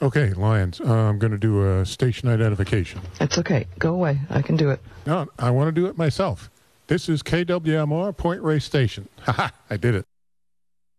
Okay, Lions, I'm going to do a station identification. It's okay. Go away. I can do it. No, I want to do it myself. This is KWMR Point Reyes Station. Haha, I did it.